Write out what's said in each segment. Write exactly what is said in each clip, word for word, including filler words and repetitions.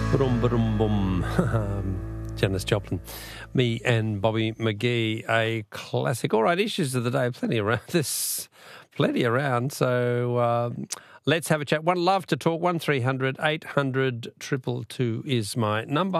Boom, boom, boom. Janis Joplin. Me and Bobby McGee, a classic. All right, issues of the day, plenty around this, plenty around. So um, let's have a chat. One love to talk. One three hundred eight hundred two two two is my number.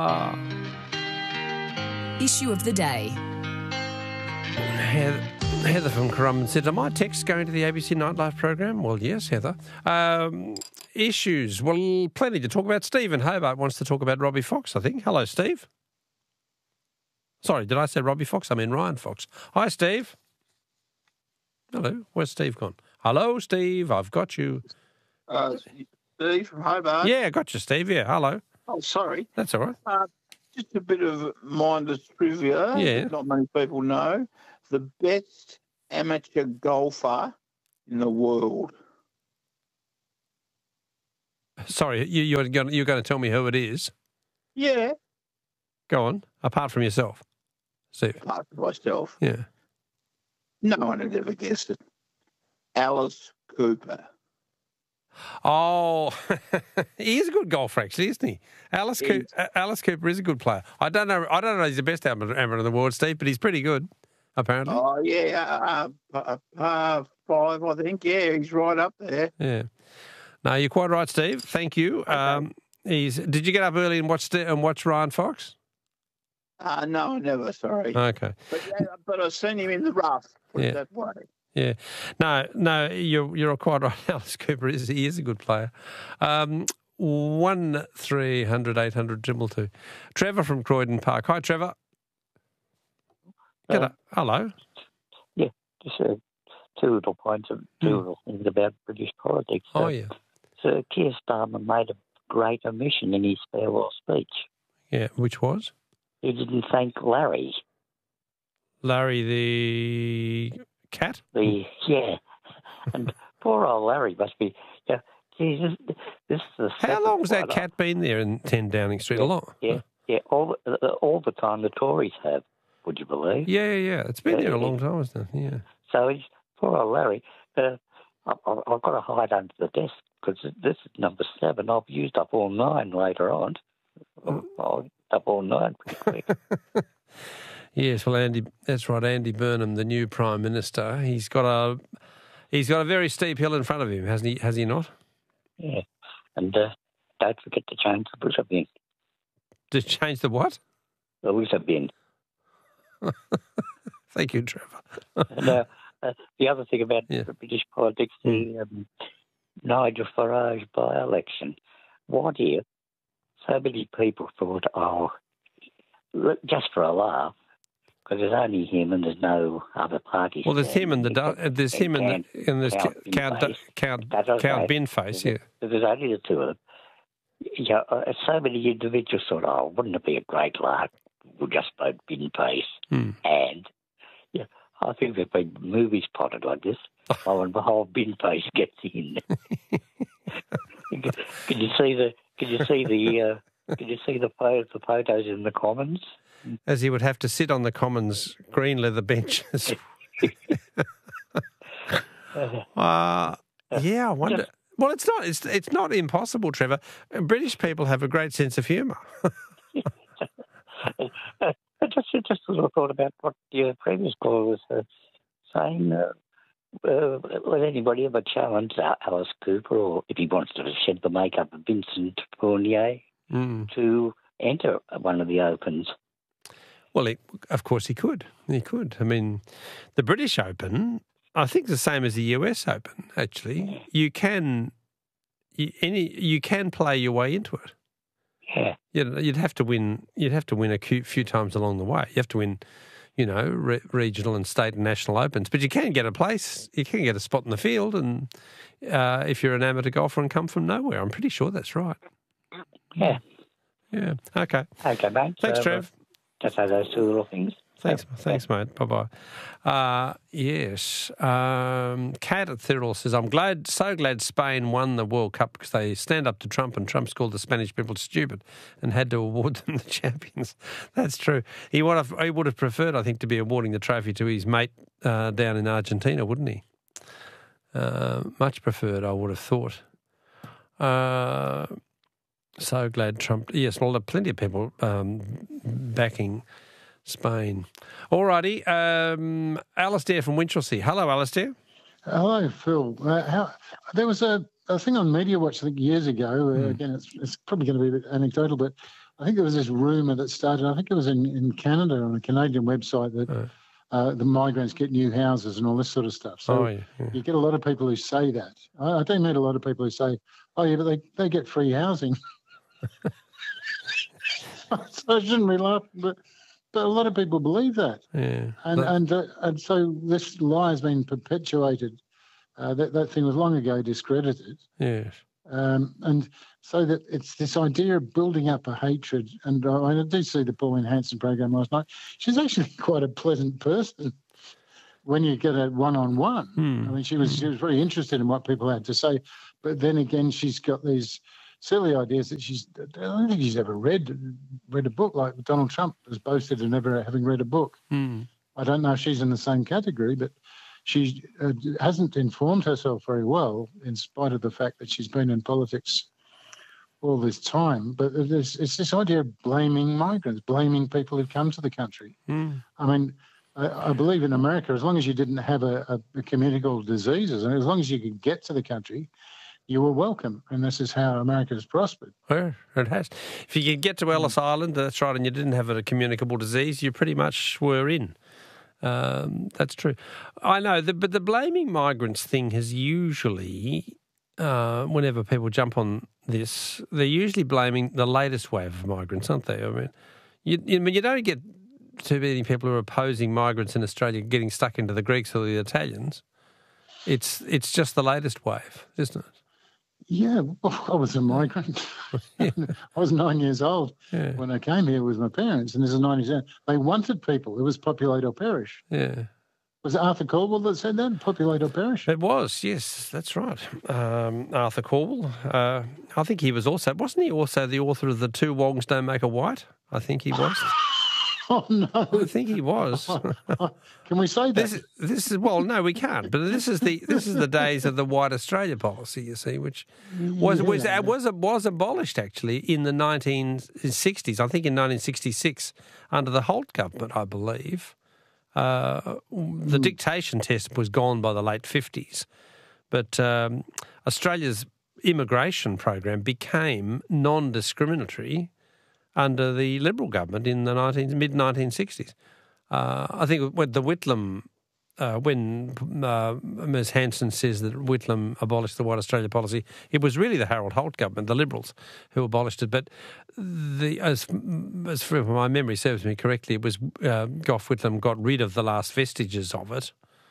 Issue of the day. Heather, Heather from Currumbin said, am I text going to the A B C Nightlife program? Well, yes, Heather. Um, issues. Well, plenty to talk about. Steve in Hobart wants to talk about Robbie Fox, I think. Hello, Steve. Sorry, did I say Robbie Fox? I mean Ryan Fox. Hi, Steve. Hello. Where's Steve gone? Hello, Steve. I've got you. Uh, Steve from Hobart. Yeah, I got you, Steve. Yeah, hello. Oh, sorry. That's all right. Uh, just a bit of mindless trivia Yeah. that not many people know. The best amateur golfer in the world. Sorry, you, you're going you're going to tell me who it is. Yeah. Go on. Apart from yourself, Steve. Apart from myself. Yeah. No one had ever guessed it. Alice Cooper. Oh, he is a good golfer, actually, isn't he? Alice, He Cooper, is. Alice Cooper is a good player. I don't know. I don't know. He's the best amateur amateur in the world, Steve, but he's pretty good, apparently. Oh, yeah. Uh, uh, uh, five, I think. Yeah, he's right up there. Yeah. No, you're quite right, Steve. Thank you. Um, he's. Did you get up early and watch Ste- and watch Ryan Fox? Uh, no, I never, sorry. Okay. But, yeah, but I've seen him in the rough, put Yeah. it that way. Yeah. No, no, you're you're quite right. Alice Cooper is he is a good player. Um, one three hundred eight hundred triple two. Trevor from Croydon Park. Hi, Trevor. G'day. Um, Hello. Yeah, just uh, two little points of two little things about British politics. Oh Uh, yeah. Sir Keir Starmer made a great omission in his farewell speech. Yeah. Which was He didn't thank Larry. Larry the cat? The yeah, and poor old Larry must be. Yeah, Jesus, this is the. How second long's that one. cat been there in ten Downing Street? A lot. Yeah, yeah, all the, uh, all the time the Tories have. Would you believe? Yeah, yeah, yeah. It's been Yeah, there a yeah. long time, hasn't it? Yeah. So he's poor old Larry. Uh, I, I- I've got to hide under the desk because this is number seven. I've used up all nine later on. I'll, I'll use up all nine pretty quick. Yes, well, Andy, that's right. Andy Burnham, the new Prime Minister, he's got a he's got a very steep hill in front of him, hasn't he? Has he not? Yeah, and uh, don't forget to change the litter bin. To change the what? The litter bin. Thank you, Trevor. And, uh, uh, the other thing about Yeah. the British politics, the um, Nigel Farage by-election. What if so many people thought, oh, look, just for a laugh, because there's only him and there's no other parties. Well, there's him and the standing. du- uh, there's him and the, and there's Count Count Binface. Count That's okay. Count Binface. Yeah. There's only the two of them. Yeah, uh, so many individuals thought, oh, wouldn't it be a great lark? We'll just vote Binface. Hmm. And, yeah, I think there've been movies potted like this. Oh, and the whole Binface gets in. Can you see the? Can you see the? Uh, can you see the photos? The photos in the Commons. As he would have to sit on the Commons green leather benches. uh, yeah, I wonder. Well, it's not. It's it's not impossible, Trevor. British people have a great sense of humour. I just just a little thought about what the previous caller was uh, saying. Uh, uh, would anybody ever challenge Alice Cooper, or if he wants to shed the makeup of Vincent Fournier, Mm. to enter one of the Opens? Well, he, of course he could. He could. I mean, the British Open, I think the same as the U S Open, actually. You can you, any you can play your way into it. Yeah. You'd, you'd have to win. You'd have to win a few, few times along the way. You have to win, you know, re, regional and state and national opens. But you can get a place. You can get a spot in the field, and uh, if you're an amateur golfer and come from nowhere, I'm pretty sure that's right. Yeah. Yeah. Okay. Okay, mate. Thanks, So, Trev. Uh, just say those two little things. Thanks, thanks, mate. Bye bye. Uh, yes, um, Kat at Thirl says, "I'm glad, so glad Spain won the World Cup because they stand up to Trump, and Trump's called the Spanish people stupid and had to award them the champions." That's true. He would have, he would have preferred, I think, to be awarding the trophy to his mate uh, down in Argentina, wouldn't he? Uh, much preferred, I would have thought. Uh, So glad Trump... Yes, well, there are plenty of people um, backing Spain. All righty. Um, Alistair from Winchelsea. Hello, Alistair. Hello, Phil. Uh, how, there was a, a thing on Media Watch, I think, years ago. Uh, Mm. Again, it's, it's probably going to be a bit anecdotal, but I think there was this rumour that started, I think it was in, in Canada, on a Canadian website, that Oh. uh, the migrants get new houses and all this sort of stuff. So Oh, yeah, yeah. you get a lot of people who say that. I, I do meet a lot of people who say, oh, yeah, but they, they get free housing. So I shouldn't be laughing, but, but a lot of people believe that. Yeah. And But- and uh, and so this lie has been perpetuated. Uh, that that thing was long ago discredited, yes. um, and so that it's this idea of building up a hatred. And I, I do see the Pauline Hanson program last night. She's actually quite a pleasant person when you get a one-on-one. Hmm. I mean, she was she was very interested in what people had to say, but then again, she's got these silly ideas that she's. I don't think she's ever read read a book like Donald Trump has boasted of never having read a book. Hmm. I don't know if she's in the same category, but she uh, hasn't informed herself very well, in spite of the fact that she's been in politics all this time. But it's, it's this idea of blaming migrants, blaming people who come to the country. Hmm. I mean, I, I believe in America, as long as you didn't have a, a, a communicable diseases, and as long as you could get to the country, you were welcome. And this is how America has prospered. Well, it has. If you could get to Ellis Island, that's right, and you didn't have a communicable disease, you pretty much were in. Um, that's true. I know, the, but the blaming migrants thing has usually, uh, whenever people jump on this, they're usually blaming the latest wave of migrants, aren't they? I mean, you, you, I mean, you don't get too many people who are opposing migrants in Australia getting stuck into the Greeks or the Italians. It's it's just the latest wave, isn't it? Yeah, well, I was a migrant. I was nine years old Yeah. when I came here with my parents, and this is nineteen. They wanted people. It was populate or perish. Yeah. Was it Arthur Caldwell that said that? Populate or perish. It was, yes, that's right. Um, Arthur Caldwell. Uh, I think he was also, wasn't he also the author of The Two Wongs Don't Make a White? I think he was. Oh no! I think he was. Can we say that? This is, this is well, no, we can't. But this is the this is the days of the White Australia policy, you see, which was was Yeah. was was abolished actually in the nineteen sixties. I think in nineteen sixty-six under the Holt government, I believe. Uh, the dictation test was gone by the late fifties, but um, Australia's immigration program became non-discriminatory under the Liberal government in the nineteen, mid nineteen sixties. Uh, I think when the Whitlam, uh, when uh, Miz Hanson says that Whitlam abolished the White Australia policy, it was really the Harold Holt government, the Liberals, who abolished it. But the as as for my memory serves me correctly, it was uh, Gough Whitlam got rid of the last vestiges of it.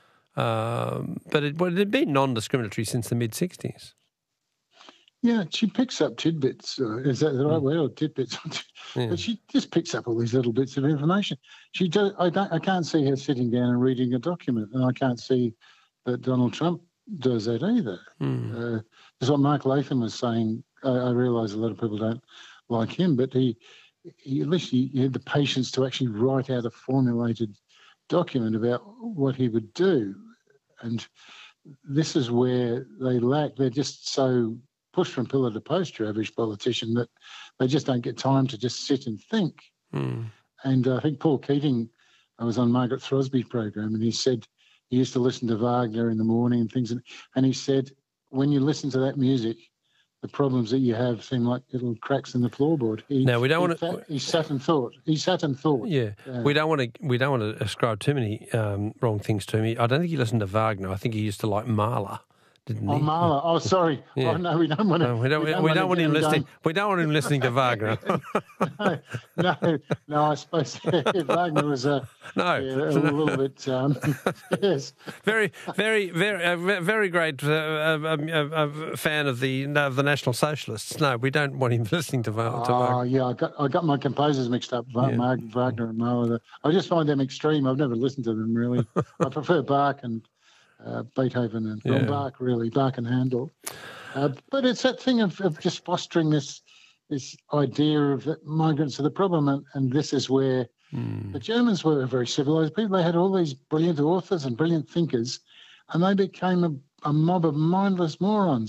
Um, but it, well, it had been non-discriminatory since the mid sixties. Yeah, she picks up tidbits. Uh, is that the right word, or tidbits? Yeah. But she just picks up all these little bits of information. She does. I don't. I can't see her sitting down and reading a document, and I can't see that Donald Trump does that either. Mm. Uh, that's what Mark Latham was saying. I, I realise a lot of people don't like him, but he, he at least he, he had the patience to actually write out a formulated document about what he would do, and this is where they lack. They're just so pushed from pillar to post, your average politician, that they just don't get time to just sit and think. Mm. And uh, I think Paul Keating, I was on Margaret Throsby's program, and he said he used to listen to Wagner in the morning and things, and, and he said, when you listen to that music, the problems that you have seem like little cracks in the floorboard. He, Now, we don't he want to- sat- He sat and thought. He sat and thought. Yeah, Yeah. we don't want to. We don't want to ascribe too many um, wrong things to me. I don't think he listened to Wagner. I think he used to like Mahler, didn't he? Oh, Marla. Oh, sorry. Yeah. Oh, no, we don't want to. No, we don't. We don't, we don't want him listening. We don't want him listening to Wagner. no, no, no, I suppose Wagner was a, No. yeah, a little bit, um, yes. Very, very, very, uh, ve- very great uh, uh, um, uh, uh, fan of the of the National Socialists. No, we don't want him listening to, Va- to Oh, Wagner. yeah, I got I got my composers mixed up, Va- Yeah. Mag- Wagner and Mahler. I just find them extreme. I've never listened to them, really. I prefer Bach and uh, Beethoven and well, Yeah. Bach, really, Bach and Handel. Uh, but it's that thing of, of just fostering this this idea of that migrants are the problem, and, and this is where Mm. the Germans were very civilized people. They had all these brilliant authors and brilliant thinkers, and they became a, a mob of mindless morons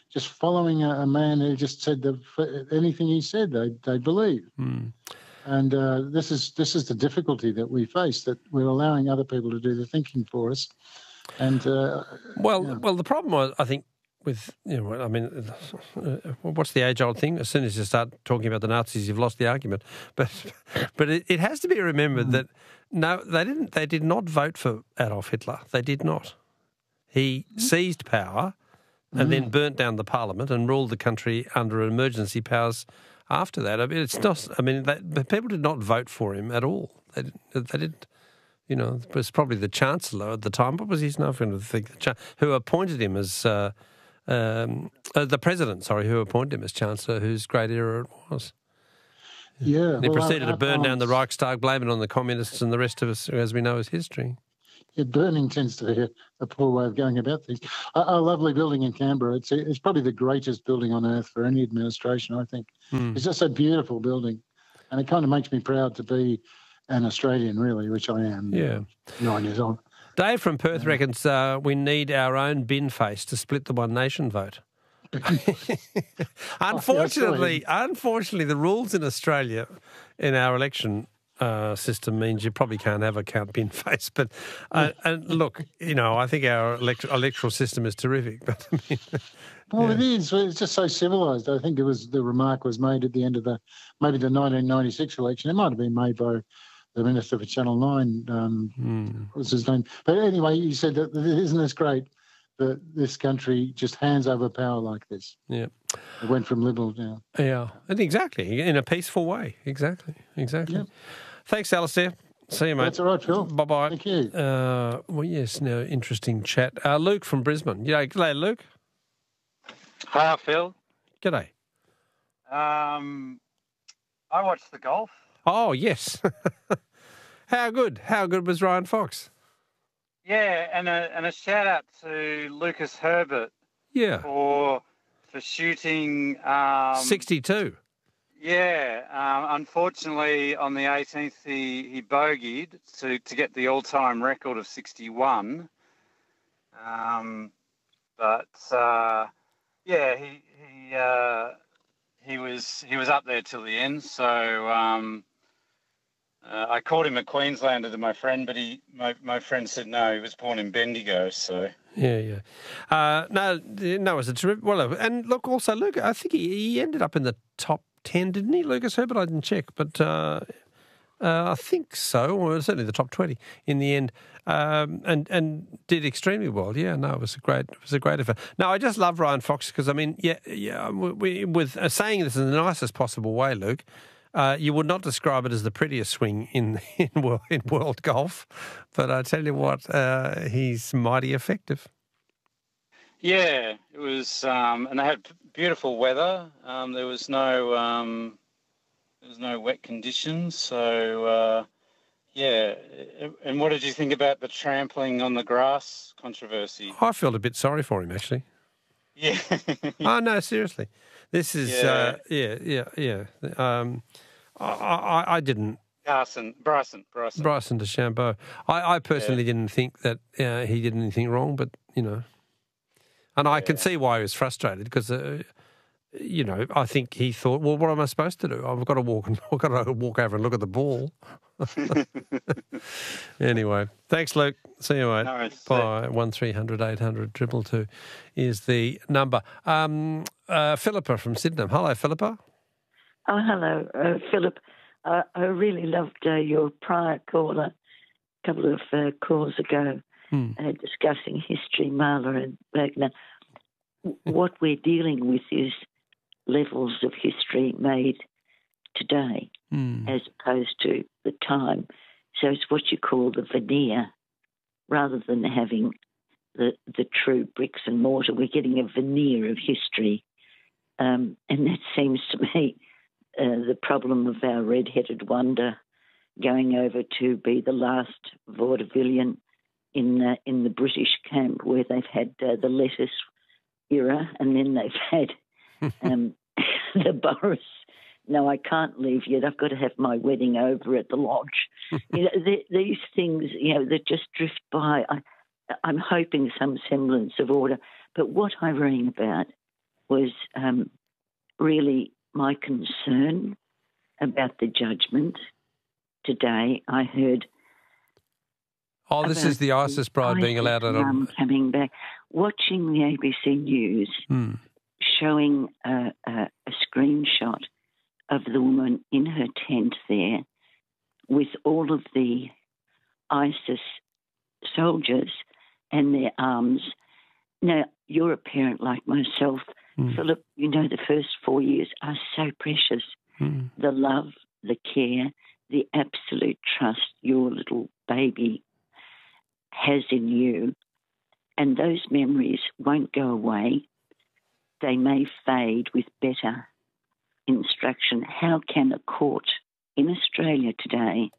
just following a, a man who just said the, anything he said, they they believe. Mm. And uh, this is this is the difficulty that we face, that we're allowing other people to do the thinking for us. And uh, well, yeah. well, the problem was, I think, with you know, I mean, what's the age-old thing? As soon as you start talking about the Nazis, you've lost the argument. But but it, it has to be remembered mm. that no, they didn't. They did not vote for Adolf Hitler. They did not. He mm. seized power and mm. then burnt down the parliament and ruled the country under emergency powers. After that, I mean, it's not. I mean, they, people did not vote for him at all. They didn't. They didn't. You know, it was probably the Chancellor at the time. What was his name? I think the Cha- who appointed him as uh, um, uh, the President. Sorry, who appointed him as Chancellor? Whose great era it was. Yeah, and he well, proceeded our, to burn our down the Reichstag, blame it on the communists, and the rest of us, as we know, is history. Yeah, burning tends to be a, a poor way of going about things. A, a lovely building in Canberra. It's it's probably the greatest building on earth for any administration, I think. Mm. It's just a beautiful building, and it kind of makes me proud to be an Australian, really, which I am. Yeah, nine years old. Dave from Perth yeah. reckons uh, we need our own bin face to split the One Nation vote. unfortunately, oh, yeah, unfortunately, the rules in Australia in our election uh, system means you probably can't have a count bin face. But uh, and look, you know, I think our elect- electoral system is terrific. But I mean, well, yeah. it is. It's just so civilised. I think it was the remark was made at the end of the maybe the nineteen ninety-six election. It might have been made by the Minister for Channel nine. Um, mm. What was his name? But anyway, he said that isn't this great that this country just hands over power like this? Yeah, it went from Liberal down. Yeah, and exactly in a peaceful way. Exactly, exactly. Yeah. Thanks, Alistair. See you, mate. That's all right, Phil. Bye-bye. Thank you. Uh, well, yes, no, interesting chat. Uh, Luke from Brisbane. Yeah, g'day, Luke. Hi, Phil. G'day. Um, I watched the golf. Oh, yes. How good? How good was Ryan Fox? Yeah, and a and a shout out to Lucas Herbert. Yeah. For for shooting um, sixty-two. Yeah. Um, unfortunately, on the eighteenth, he he bogeyed to to get the all-time record of sixty-one. Um, but uh, yeah, he he uh, he was he was up there till the end. So. Um, Uh, I called him a Queenslander to my friend, but he, my, my friend said no, he was born in Bendigo. So yeah, yeah, uh, no, no, it was a terrific. Well, and look, also, Luke, I think he, he ended up in the top ten, didn't he, Lucas Herbert? I didn't check, but uh, uh, I think so, or certainly the top twenty in the end, um, and and did extremely well. Yeah, no, it was a great, it was a great effort. No, I just love Ryan Fox because I mean, yeah, yeah, we, with uh, saying this in the nicest possible way, Luke. Uh, you would not describe it as the prettiest swing in in world, in world golf, but I tell you what, uh, he's mighty effective. Yeah, it was, um, and they had beautiful weather. Um, there was no um, there was no wet conditions, so uh, yeah. And what did you think about the trampling on the grass controversy? I felt a bit sorry for him, actually. Yeah. Oh no, seriously. This is, yeah, uh, yeah, yeah, yeah. Um, I, I, I didn't. Bryson, Bryson, Bryson. Bryson DeChambeau. I, I personally yeah. didn't think that uh, he did anything wrong, but, you know. And I yeah. can see why he was frustrated because, uh, you know, I think he thought, well, what am I supposed to do? I've got to walk and I've got to walk over and look at the ball. Anyway, thanks, Luke. See you, mate. No, Bye. One three hundred eight hundred two two two is the number. Um, uh, Philippa from Sydenham. Hello, Philippa. Oh, hello, uh, Philip. Uh, I really loved uh, your prior caller a couple of uh, calls ago hmm. uh, discussing history, Mahler and Wagner. What we're dealing with is levels of history made today hmm. as opposed to the time. So it's what you call the veneer rather than having the, the true bricks and mortar. We're getting a veneer of history. Um, and that seems to me uh, the problem of our red-headed wonder going over to be the last vaudevillian in uh, in the British camp where they've had uh, the lettuce era and then they've had um, the Boris. No, I can't leave yet. I've got to have my wedding over at the lodge. You know, th- these things, you know, that just drift by. I, I'm hoping some semblance of order. But what I read about was um, really my concern about the judgment. Today I heard... Oh, this is the ISIS bride ISIS being allowed at a... mum coming back. Watching the A B C News Hmm. showing a, a, a screenshot of the woman in her tent there with all of the ISIS soldiers and their arms. Now, you're a parent like myself. Mm. Philip, you know the first four years are so precious. Mm. The love, the care, the absolute trust your little baby has in you. And those memories won't go away. They may fade with better instruction. How can a court in Australia today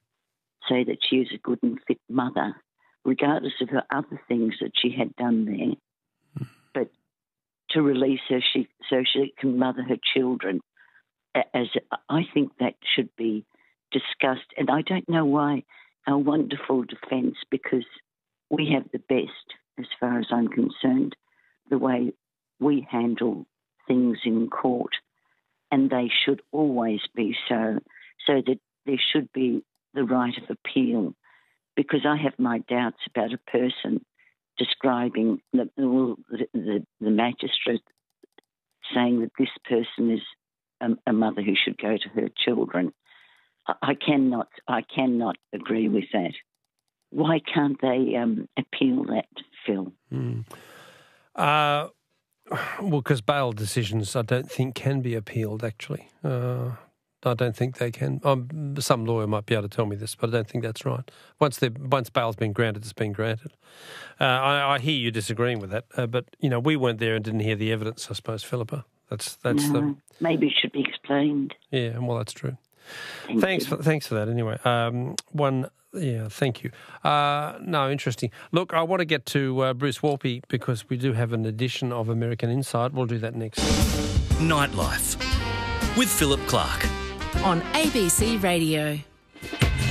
say that she is a good and fit mother, regardless of her other things that she had done there, but to release her she, so she can mother her children? As I think that should be discussed. And I don't know why our wonderful defence, because we have the best, as far as I'm concerned, the way we handle things in court, and they should always be so, so that there should be the right of appeal, because I have my doubts about a person describing the, the, the, the magistrate saying that this person is a, a mother who should go to her children. I, I cannot, I cannot agree with that. Why can't they um, appeal that, Phil? Mm. Uh, well, because bail decisions, I don't think can be appealed. Actually, uh, I don't think they can. Um, some lawyer might be able to tell me this, but I don't think that's right. Once the once bail's been granted, it's been granted. Uh, I, I hear you disagreeing with that, uh, but you know we weren't there and didn't hear the evidence. I suppose, Philippa. That's that's no, the maybe it should be explained. Yeah, well, that's true. Thank thanks you. for thanks for that. Anyway, um, one. Yeah, thank you. Uh, no, interesting. Look, I want to get to uh, Bruce Walpy because we do have an edition of American Insight. We'll do that next. Nightlife with Philip Clark on A B C Radio.